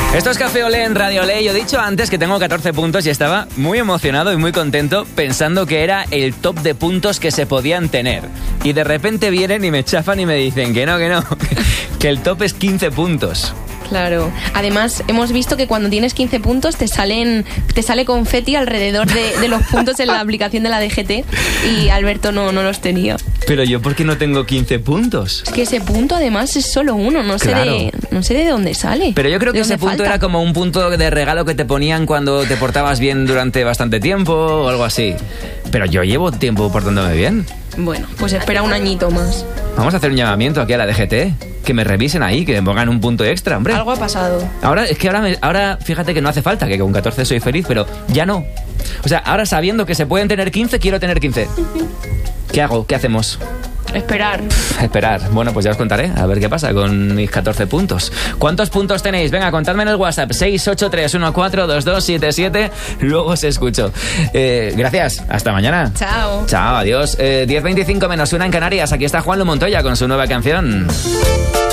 Esto es Café Olé en Radio Olé. Yo he dicho antes que tengo 14 puntos y estaba muy emocionado y muy contento pensando que era el top de puntos que se podían tener. Y de repente vienen y me chafan y me dicen que no, que el top es 15 puntos. Claro. Además, hemos visto que cuando tienes 15 puntos te sale confeti alrededor de los puntos en la aplicación de la DGT y Alberto no los tenía. Pero yo, ¿por qué no tengo 15 puntos? Es que ese punto además es solo uno, no sé de dónde sale. Pero yo creo que ese punto era como un punto de regalo que te ponían cuando te portabas bien durante bastante tiempo o algo así. Pero yo llevo tiempo portándome bien. Bueno, pues espera un añito más. Vamos a hacer un llamamiento aquí a la DGT. Que me revisen ahí, que me pongan un punto extra, hombre. Algo ha pasado. Ahora fíjate que no hace falta, que con 14 soy feliz, pero ya no. O sea, ahora sabiendo que se pueden tener 15, quiero tener 15. ¿Qué hago? ¿Qué hacemos? Esperar. Bueno, pues ya os contaré, a ver qué pasa con mis 14 puntos. ¿Cuántos puntos tenéis? Venga, contadme en el WhatsApp 683142277. Luego os escucho. Gracias, hasta mañana. Chao. Chao, adiós. 10:25 menos 1 en Canarias. Aquí está Juanlu Montoya con su nueva canción.